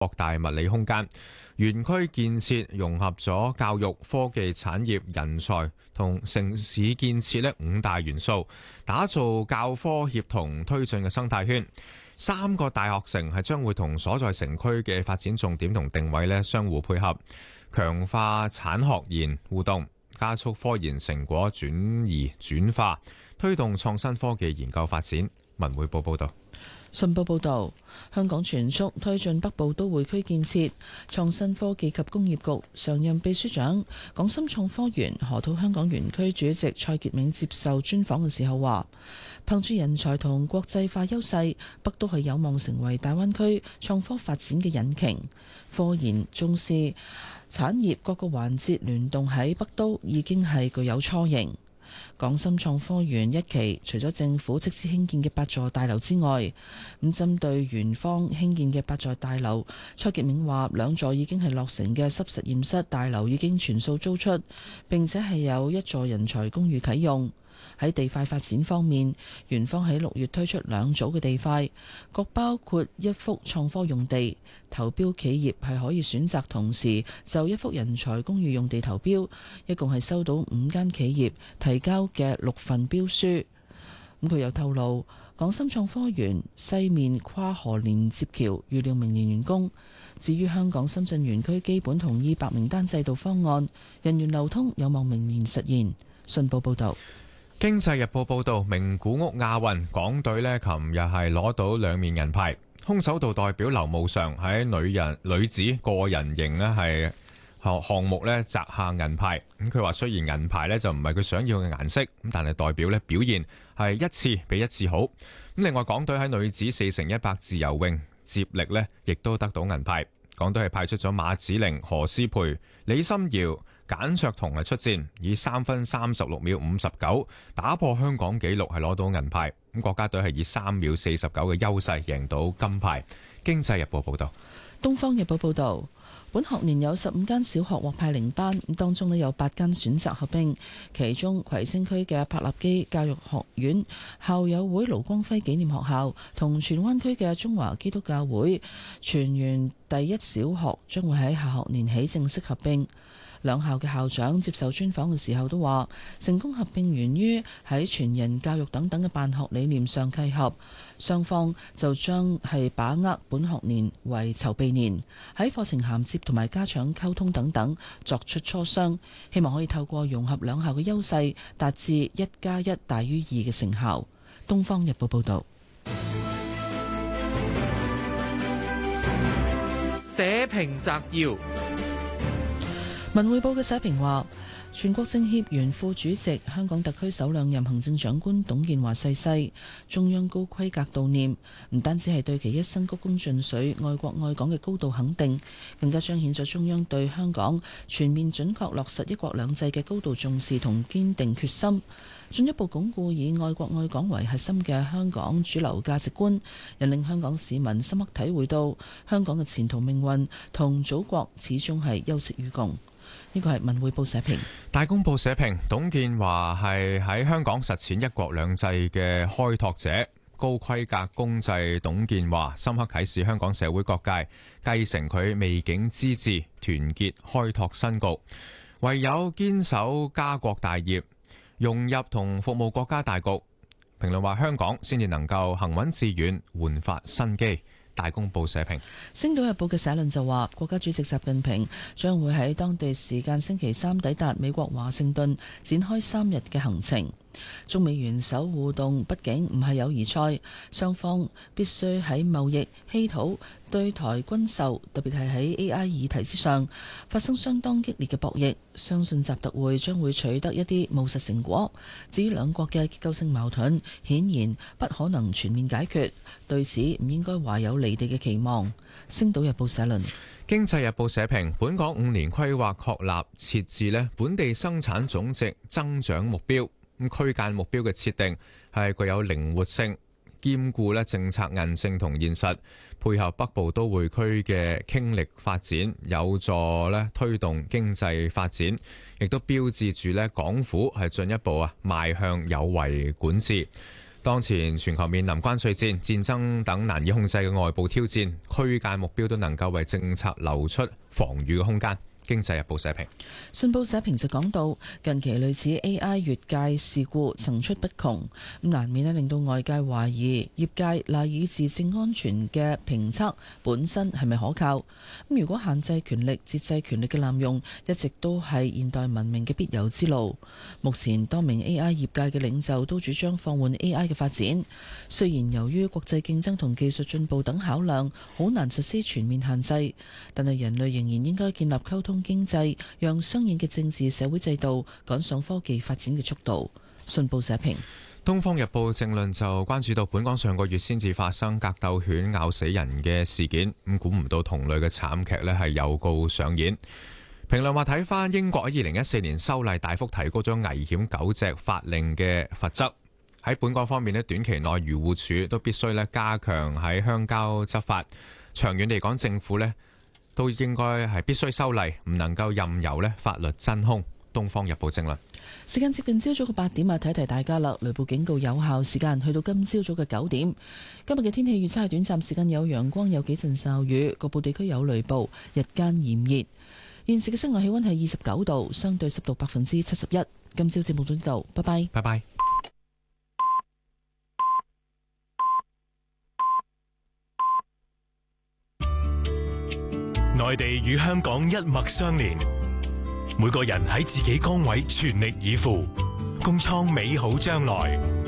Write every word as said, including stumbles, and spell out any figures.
擴大物理空間。園區建設融合咗教育、科技、產業、人才同城市建設呢五大元素，打造教科協同推進嘅生態圈。三個大學城係將會同所在城區嘅發展重點同定位呢相互配合，強化產學研互動，加速科研成果轉移轉化，推動創新科技研究發展。文匯報報道。 信報報導，香港全速推進北部都會區建設，創新科技及工業局常任秘書長、港深創科園河套香港園區主席蔡傑銘接受專訪嘅時候話，憑住人才同國際化優勢，北都係有望成為大灣區創科發展嘅引擎。科研重視產業各個環節聯動喺北都已經係具有雛形。港深創科園一期除咗政府斥資興建嘅八座大樓之外，咁針對園方興建嘅八座大樓，蔡傑銘話兩座已經係落成嘅濕實驗室大樓已經全數租出，並且係有一座人才公寓啟用。喺地塊發展方面，園方喺六月推出兩組嘅地塊，各包括一幅創科用地，投標企業係可以選擇同時就一幅人才公寓用地投標，一共係收到五間企業提交嘅六份標書。咁佢又透露，港深創科園西面跨河連接橋預料明年完工。至於香港深圳園區基本同意白名單制度方案，人員流通有望明年實現。信報報導。 經濟日報報導，名古屋亞運港隊呢，琴日係攞到兩面銀牌。空手道代表劉慕裳喺女人女子個人型呢係項項目呢摘下銀牌。咁佢話雖然銀牌呢就唔係佢想要嘅顏色，咁但係代表呢表現係一次比一次好。咁另外港隊喺女子四乘一百自由泳接力呢亦都得到銀牌。港隊係派出咗馬子玲、何詩蓓、李心遙、簡卓彤係出戰，以三分三十六秒五十九打破香港紀錄，係攞到銀牌。咁國家隊係以三秒四十九嘅優勢贏到金牌。經濟日報報道。 東方日報報道，本學年有十五間小學獲派零班，咁當中咧有八間選擇合併，其中葵青區嘅柏立基教育學院校友會盧光輝紀念學校同荃灣區嘅中華基督教會全園第一小學將會喺下學年起正式合併。兩校嘅校長接受專訪嘅時候都話，成功合併源於喺全人教育等等嘅辦學理念上契合，雙方就將係把握本學年為籌備年，喺課程銜接同埋家長溝通等等作出磋商，希望可以透過融合兩校嘅優勢，達至一加一大於二嘅成效。東方日報報道。 社評摘要。 文匯報嘅社評話，全國政協原副主席、香港特區首兩任行政長官董建華逝世，中央高規格悼念，唔單止係對其一生鞠躬盡瘁、愛國愛港嘅高度肯定，更加彰顯咗中央對香港全面準確落實一國兩制嘅高度重視同堅定決心，進一步鞏固以愛國愛港為核心嘅香港主流價值觀，引領香港市民深刻體會到香港嘅前途命運同祖國始終係休戚與共。呢個係文匯報社評。 大公報社評，董建華係喺香港實踐一國兩制嘅開拓者，高規格公制董建華深刻啟示香港社會各界繼承佢未竟之志，團結開拓新局。唯有堅守家國大業，融入同服務國家大局。評論話香港先至能夠行穩致遠，煥發新機。大公報社評。《 星島日報》嘅社論就話，國家主席習近平將會喺當地時間星期三抵達美國華盛頓，展開三日嘅行程。中美元首互動畢竟唔係友誼賽，雙方必須喺貿易、稀土、對台軍售，特別係喺 A I 議題之上發生相當激烈嘅博弈。相信習特會將會取得一啲務實成果。至於兩國嘅結構性矛盾，顯然不可能全面解決，對此唔應該懷有離地嘅期望。星島日報社論。 經濟日報社評，本港五年規劃確立設置咧本地生產總值增長目標。咁區間目標嘅設定係具有靈活性，兼顧咧政策韌性同現實，配合北部都會區嘅傾力發展，有助咧推動經濟發展，亦都標誌住咧港府係進一步啊邁向有為管治。 當前全球面臨關稅戰、戰爭等難以控制嘅外部挑戰，區間目標都能夠為政策留出防禦嘅空間。經濟日報社評。 信報社評就講到，近期類似 A I 越界事故層出不窮，咁難免咧令到外界懷疑業界賴以自證安全嘅評測本身係咪可靠。咁如果限制權力、節制權力嘅濫用，一直都係現代文明嘅必由之路。目前多名 A I 業界嘅領袖都主張放緩 A I 嘅發展，雖然由於國際競爭同技術進步等考量，好難實施全面限制，但係人類仍然應該建立溝通經濟，讓相應嘅政治社會制度趕上科技發展嘅速度。信報社評。 東方日報政論就關注到本港上個月先至發生格鬥犬咬死人嘅事件，咁估唔到同類嘅慘劇呢係有告上演。評論話睇翻英國喺二零一四年修例大幅提高咗危險狗隻法令嘅罰則，喺本港方面呢，短期內漁護署都必須咧加強喺鄉郊執法。長遠嚟講，政府呢都應該係必須修例，唔能夠任由咧法律真空。東方日報政論。 時間接近朝早嘅八點啊，提提大家啦。雷暴警告有效時間去到今朝早嘅九點。今日嘅天氣預測係短暫時間有陽光，有幾陣驟雨，局部地區有雷暴，日間炎熱。現時嘅室外氣溫係二十九度，相對濕度百分之七十一。今朝節目到呢度，拜拜。 拜拜。 內地與香港一脈相連，每個人喺自己崗位全力以赴，共創美好將來。